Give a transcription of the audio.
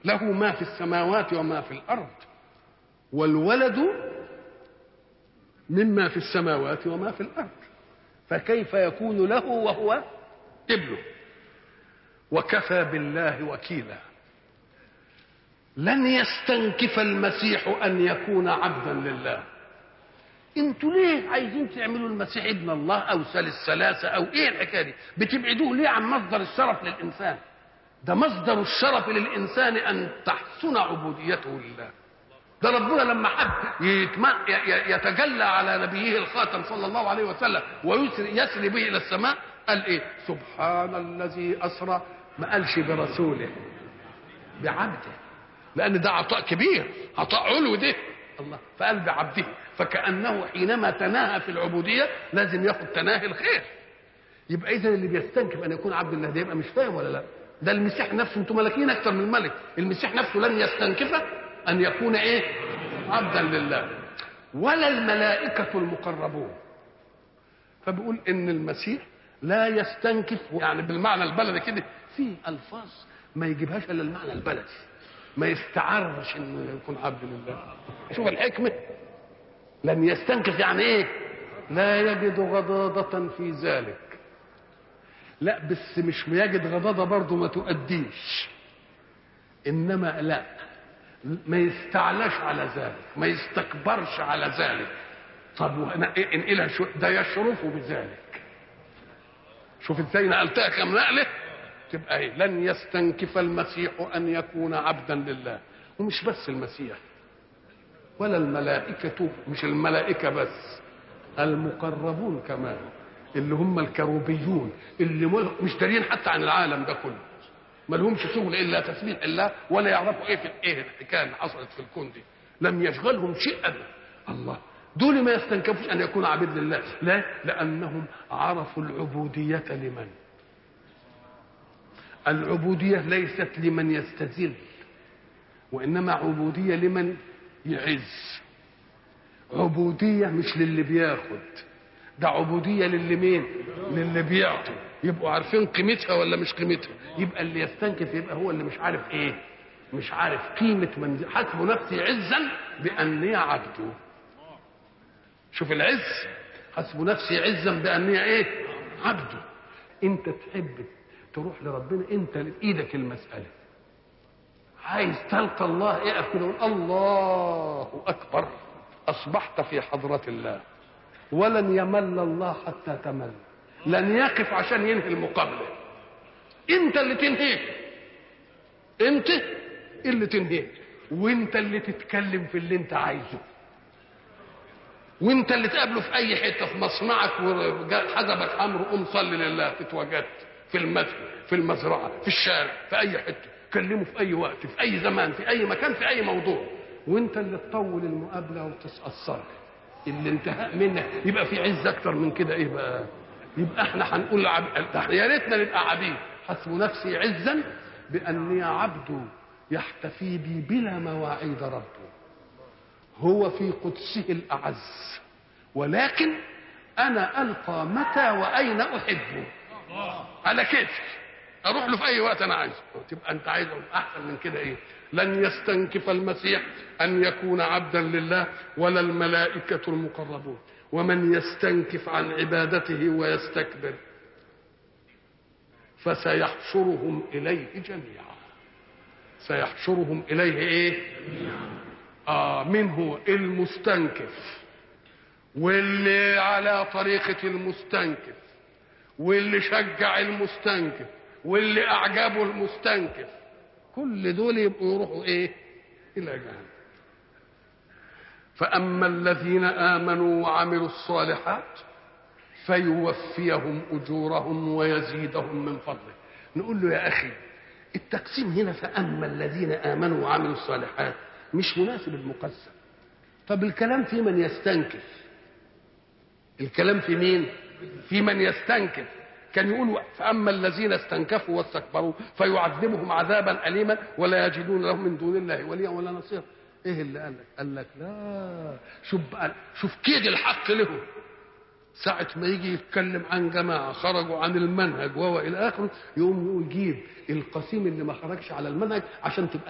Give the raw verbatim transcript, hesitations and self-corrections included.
له ما في السماوات وما في الأرض، والولد مما في السماوات وما في الأرض، فكيف يكون له وهو ابنه؟ وكفى بالله وكيلا. لن يستنكف المسيح أن يكون عبدا لله. انتوا ليه عايزين تعملوا المسيح ابن الله او ثالث ثلاثه او ايه الحكايه دي؟ بتبعدوه ليه عن مصدر الشرف للانسان؟ ده مصدر الشرف للانسان ان تحسن عبوديته لله. ده ربنا لما حب يتجلى على نبيه الخاتم صلى الله عليه وسلم ويسري به الى السماء قال ايه؟ سبحان الذي اسرى، ما قالش برسوله، بعبده، لان ده عطاء كبير، عطاء علو ده الله، فقال بعبده. فكأنه حينما تناهى في العبودية لازم ياخد تناهي الخير. يبقى إذا اللي بيستنكف أن يكون عبد الله ده يبقى مش فاهم ولا لا؟ ده المسيح نفسه، انتم ملكين أكثر من الملك، المسيح نفسه لن يستنكف أن يكون إيه؟ عبدا لله. ولا الملائكة المقربون. فبيقول إن المسيح لا يستنكف، يعني بالمعنى البلدي كده، في ألفاظ ما يجيبهاش إلا المعنى البلدي، ما يستعرش انه يكون عبد لله. شوف الحكمه، لن يستنكف يعني ايه؟ لا يجد غضاضة في ذلك. لا بس مش يجد غضاضة برضه ما تؤديش، انما لا، ما يستعلاش على ذلك، ما يستكبرش على ذلك. طب انقلها شو ده؟ يشرف بذلك. شوف ازاي نقلتها كم نقله، تبقى ايه؟ لن يستنكف المسيح ان يكون عبدا لله. ومش بس المسيح، ولا الملائكة، مش الملائكة بس، المقربون كمان، اللي هم الكروبيون، اللي مش دارين حتى عن العالم ده كله، ما لهمش شغل الا تسبيح الله، ولا يعرفوا ايه في ايه الحكايه اللي حصلت في الكون دي، لم يشغلهم شيء ابدا. الله، دول ما يستنكفوش ان يكونوا عبيد لله. لا، لانهم عرفوا العبوديه لمن؟ العبودية ليست لمن يستذل، وإنما عبودية لمن يعز. عبودية مش للي بياخد، ده عبودية للي مين؟ للي بيعطي. يبقوا عارفين قيمتها ولا مش قيمتها؟ يبقى اللي يستنكف يبقى هو اللي مش عارف ايه؟ مش عارف قيمة من حسب نفسي عزا بأني عبده. شوف العز، حسب نفسي عزا بأني ايه؟ عبده. انت تحب تروح لربنا، انت بايدك المساله، عايز تلقى الله، اقف كده وقول الله اكبر، اصبحت في حضره الله. ولن يمل الله حتى تمل، لن يقف عشان ينهي المقابله، انت اللي تنهيه، انت اللي تنهيه، وانت اللي تتكلم في اللي انت عايزه، وانت اللي تقابله في اي حته، في مصنعك وحزبك امر قوم صلي لله، تتواجدت في المسجد، في المزرعه، في الشارع، في اي حته، كلمه في اي وقت، في اي زمان، في اي مكان، في اي موضوع، وانت اللي تطول المقابله وتتاثر الانتهاء منك. يبقى في عز اكتر من كده ايه بقى؟ يبقى احنا هنقول عب... يا ريتنا نبقى عبيد. حسب نفسي عزا باني عبد يحتفي بي بلا مواعيد ربه، هو في قدسه الاعز، ولكن انا القى متى واين احبه على كيفي، اروح له في اي وقت انا عايزه. تبقى انت عايز احسن من كده ايه؟ لن يستنكف المسيح ان يكون عبدا لله، ولا الملائكه المقربون. ومن يستنكف عن عبادته ويستكبر فسيحشرهم اليه جميعا. سيحشرهم اليه ايه؟ اه، من هو المستنكف، واللي على طريقه المستنكف، واللي شجع المستنكف، واللي اعجبه المستنكف، كل دول يبقوا يروحوا ايه؟ الى جهنم. فاما الذين امنوا وعملوا الصالحات فيوفيهم اجورهم ويزيدهم من فضله. نقول له يا اخي، التقسيم هنا فاما الذين امنوا وعملوا الصالحات مش مناسب المقسم. طب الكلام في من يستنكف، الكلام في مين؟ في من يستنكف. كان يقول فاما الذين استنكفوا واستكبروا فيعذبهم عذابا اليما ولا يجدون لهم من دون الله وليا ولا نصير. ايه اللي قال لك؟ قال لك لا، شوف بقى، شوف كيد الحق له. ساعة ما يجي يتكلم عن جماعة خرجوا عن المنهج وهو إلى آخره، يقوم يجيب القسيم اللي ما خرجش على المنهج عشان تبقى